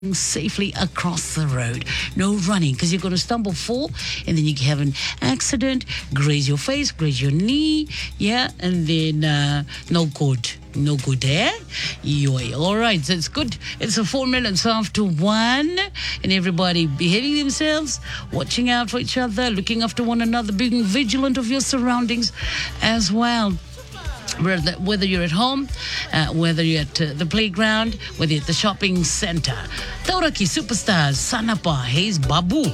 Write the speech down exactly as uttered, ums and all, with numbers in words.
safely across the road. No running, because you're going to stumble, fall, and then you can have an accident, graze your face, graze your knee, yeah, and then uh, no good. No good, eh? Yoy. All right, so it's good. It's a four minutes after one, and everybody behaving themselves, watching out for each other, looking after one another, being vigilant of your surroundings as well. Whether you're at home, uh, whether you're at uh, the playground, whether you're at the shopping center. Tauraki Superstars, Sanapa, Hayes Babu.